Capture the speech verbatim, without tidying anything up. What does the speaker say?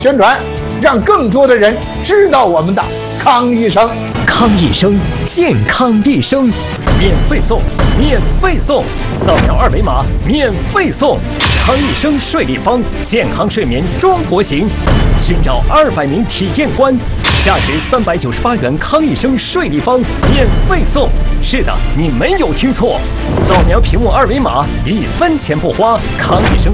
宣传，让更多的人知道我们的康医生。 康医生，健康一生，免费送，免费送，扫描二维码免费送。康医生睡立方，健康睡眠中国行，寻找二百名体验官，价值三百九十八元康医生睡立方免费送。是的，你没有听错，扫描屏幕二维码，一分钱不花，康医生。